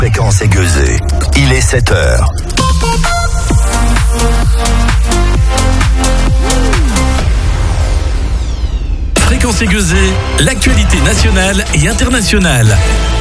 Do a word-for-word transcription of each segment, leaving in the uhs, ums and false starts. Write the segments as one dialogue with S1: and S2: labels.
S1: Fréquence aiguisée. Il est sept heures.
S2: Fréquence aiguisée, l'actualité nationale et internationale.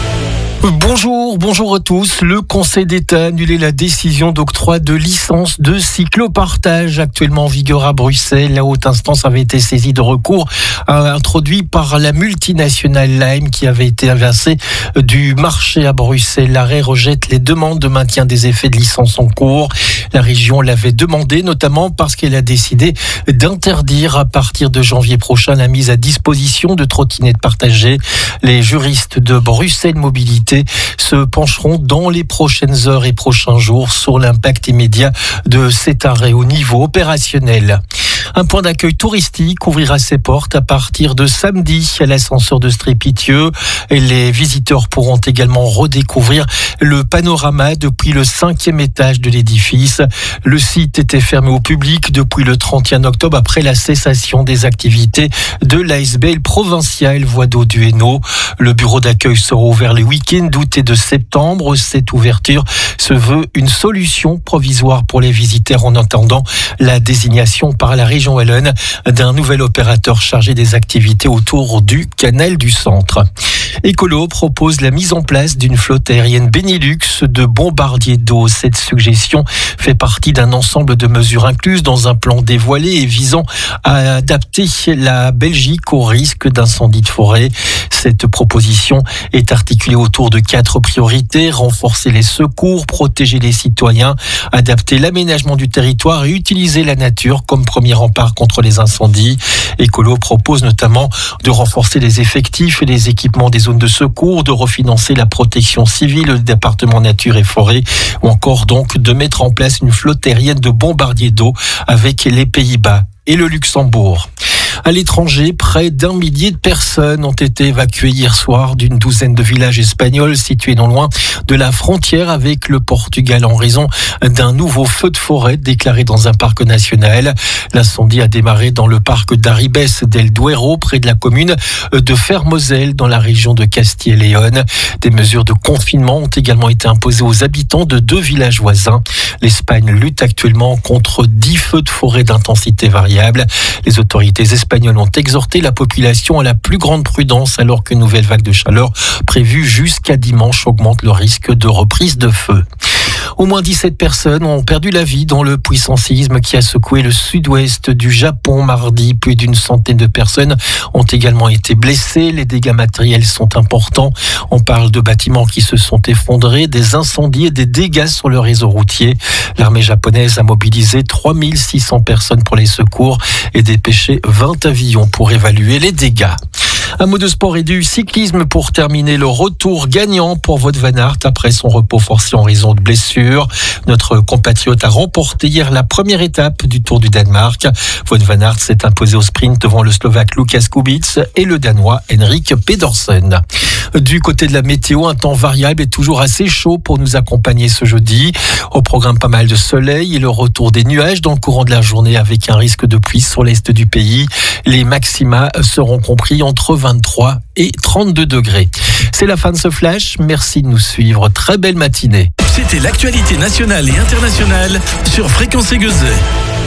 S3: Bonjour, bonjour à tous. Le Conseil d'État a annulé la décision d'octroi de licence de cyclopartage actuellement en vigueur à Bruxelles. La haute instance avait été saisie de recours euh, introduit par la multinationale Lime qui avait été inversée du marché à Bruxelles. L'arrêt rejette les demandes de maintien des effets de licence en cours. La région l'avait demandé notamment parce qu'elle a décidé d'interdire à partir de janvier prochain la mise à disposition de trottinettes partagées. Les juristes de Bruxelles Mobilité se pencheront dans les prochaines heures et prochains jours sur l'impact immédiat de cet arrêt au niveau opérationnel. Un point d'accueil touristique ouvrira ses portes à partir de samedi à l'ascenseur de Strépitieux. Et les visiteurs pourront également redécouvrir le panorama depuis le cinquième étage de l'édifice. Le site était fermé au public depuis le trente et un octobre après la cessation des activités de l'A S B L provincial Voie d'eau du Hainaut. Le bureau d'accueil sera ouvert les week-ends d'août et de septembre. Cette ouverture se veut une solution provisoire pour les visiteurs en attendant la désignation par la région wallonne d'un nouvel opérateur chargé des activités autour du canal du centre. Ecolo propose la mise en place d'une flotte aérienne Benelux de bombardiers d'eau. Cette suggestion fait partie d'un ensemble de mesures incluses dans un plan dévoilé et visant à adapter la Belgique au risque d'incendie de forêt. Cette proposition est articulée autour de quatre priorités: renforcer les secours, protéger les citoyens, adapter l'aménagement du territoire et utiliser la nature comme premier rempart contre les incendies. Ecolo propose notamment de renforcer les effectifs et les équipements des zones de secours, de refinancer la protection civile, le département nature et forêt, ou encore donc de mettre en place une flotte aérienne de bombardiers d'eau avec les Pays-Bas et le Luxembourg. À l'étranger, près d'un millier de personnes ont été évacuées hier soir d'une douzaine de villages espagnols situés non loin de la frontière avec le Portugal en raison d'un nouveau feu de forêt déclaré dans un parc national. L'incendie a démarré dans le parc d'Arribes del Duero, près de la commune de Fermoselle, dans la région de Castille et Léon. Des mesures de confinement ont également été imposées aux habitants de deux villages voisins. L'Espagne lutte actuellement contre dix feux de forêt d'intensité variable. Les autorités espagnoles ont exhorté la population à la plus grande prudence alors qu'une nouvelle vague de chaleur prévue jusqu'à dimanche augmente le risque de reprise de feu. Au moins dix-sept personnes ont perdu la vie dans le puissant séisme qui a secoué le sud-ouest du Japon mardi. Plus d'une centaine de personnes ont également été blessées. Les dégâts matériels sont importants. On parle de bâtiments qui se sont effondrés, des incendies et des dégâts sur le réseau routier. L'armée japonaise a mobilisé trois mille six cents personnes pour les secours et dépêché vingt avions pour évaluer les dégâts. Un mot de sport et du cyclisme pour terminer. Le retour gagnant pour Wout van Aert après son repos forcé en raison de blessures. Notre compatriote a remporté hier la première étape du Tour du Danemark. Wout van Aert s'est imposé au sprint devant le Slovaque Lukas Kubic et le Danois Henrik Pedersen. Du côté de la météo, un temps variable et toujours assez chaud pour nous accompagner ce jeudi. Au programme, pas mal de soleil et le retour des nuages dans le courant de la journée avec un risque de pluie sur l'est du pays. Les maxima seront compris entre vingt-trois et trente-deux degrés. C'est la fin de ce flash. Merci de nous suivre. Très belle matinée.
S2: C'était l'actualité nationale et internationale sur Fréquence aiguisée.